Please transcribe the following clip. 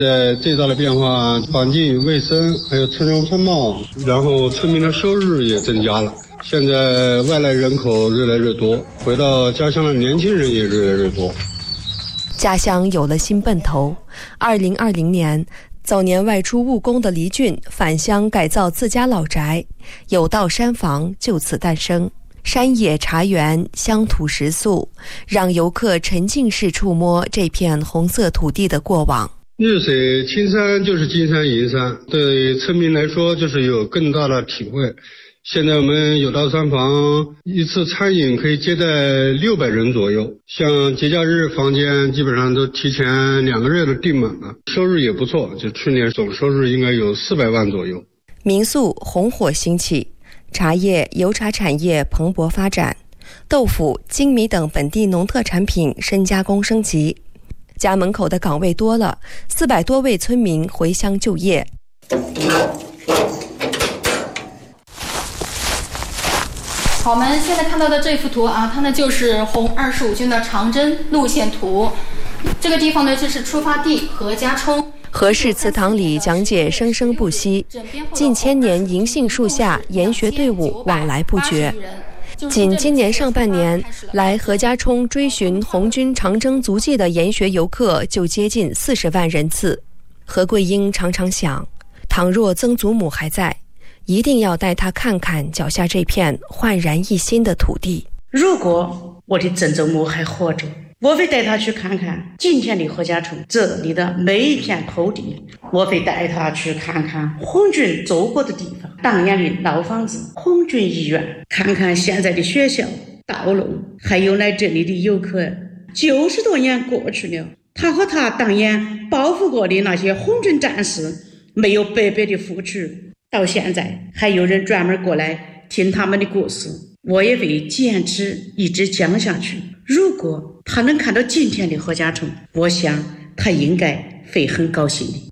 最大的变化，环境卫生，还有村容风貌，然后村民的收入也增加了。现在外来人口越来越多，回到家乡的年轻人也越来越多。 家乡有了新奔头。2020年，早年外出务工的黎俊返乡改造自家老宅，有道山房就此诞生。山野茶园，乡土食宿，让游客沉浸式触摸这片红色土地的过往。 日水青山就是金山银山，对村民来说就是有更大的体会。现在我们有道山房一次餐饮可以接待600人左右，像节假日房间基本上都提前2个月都订满了，收入也不错，就去年总收入应该有400万左右。 民宿红火兴起，茶叶、油茶产业蓬勃发展，豆腐、精米等本地农特产品深加工升级。家门口的岗位多了，400多位村民回乡就业。 好，我们现在看到的这幅图啊，它呢就是红25军的长征路线图。这个地方呢，这是出发地何家冲。 何氏祠堂里讲解生生不息，近千年银杏树下研学队伍往来不绝。仅今年上半年，来何家冲追寻红军长征足迹的研学游客就接近40万人次。何桂英常常想，倘若曾祖母还在，一定要带他看看脚下这片焕然一新的土地。 如果我的曾祖母还活着，我会带他去看看今天的何家冲这里的每一片土地，我会带他去看看红军走过的地方，当年的老房子、红军医院，看看现在的学校、道路，还有来这里的游客。90多年过去了，他和他当年保护过的那些红军战士没有白白的付出，到现在还有人专门过来听他们的故事，我也会坚持一直讲下去。如果他能看到今天的何家冲，我想他应该会很高兴的。